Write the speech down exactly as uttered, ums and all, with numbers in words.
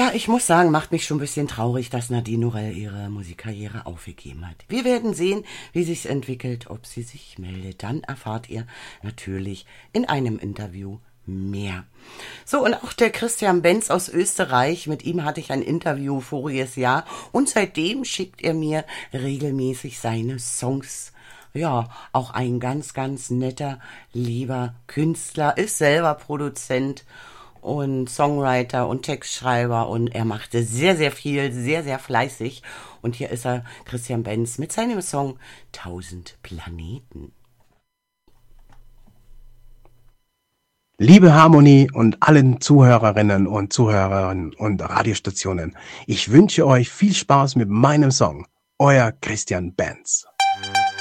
Ja, ich muss sagen, macht mich schon ein bisschen traurig, dass Nadine Norell ihre Musikkarriere aufgegeben hat. Wir werden sehen, wie sich's entwickelt, ob sie sich meldet. Dann erfahrt ihr natürlich in einem Interview mehr. So, und auch der Christian Benz aus Österreich, mit ihm hatte ich ein Interview voriges Jahr und seitdem schickt er mir regelmäßig seine Songs. Ja, auch ein ganz, ganz netter, lieber Künstler, ist selber Produzent und Songwriter und Textschreiber und er machte sehr, sehr viel, sehr, sehr fleißig. Und hier ist er, Christian Benz, mit seinem Song Tausend Planeten. Liebe Harmonie und allen Zuhörerinnen und Zuhörern und Radiostationen, ich wünsche euch viel Spaß mit meinem Song. Euer Christian Benz.